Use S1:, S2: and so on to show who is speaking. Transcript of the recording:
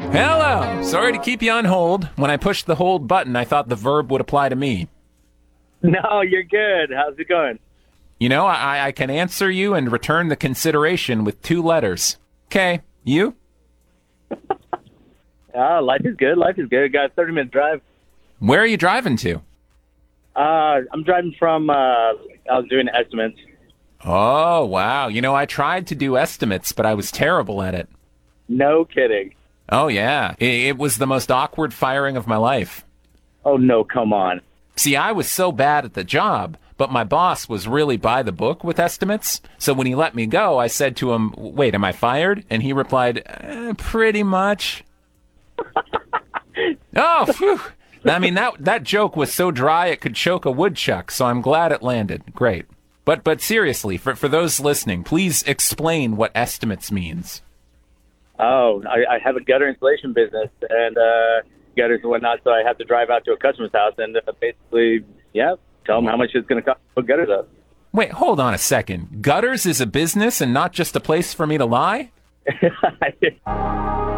S1: Hello. Sorry to keep you on hold. When I pushed the hold button, I thought the verb would apply to me.
S2: No, you're good. How's it going?
S1: You know, I can answer you and return the consideration with 2 letters. Okay, you?
S2: Life is good. Life is good. Got a 30-minute drive.
S1: Where are you driving to?
S2: I'm driving from, I was doing estimates.
S1: Oh, wow. You know, I tried to do estimates, but I was terrible at it.
S2: No kidding.
S1: Oh, yeah. It was the most awkward firing of my life.
S2: Oh, no, come on.
S1: See, I was so bad at the job, but my boss was really by the book with estimates. So when he let me go, I said to him, wait, am I fired? And he replied, pretty much. Oh, phew. I mean, that joke was so dry it could choke a woodchuck, so I'm glad it landed. Great. But seriously, for those listening, please explain what estimates means.
S2: Oh, I have a gutter installation business and gutters and whatnot, so I have to drive out to a customer's house and basically, tell them how much it's going to cost to put gutters up.
S1: Wait, hold on a second. Gutters is a business and not just a place for me to lie?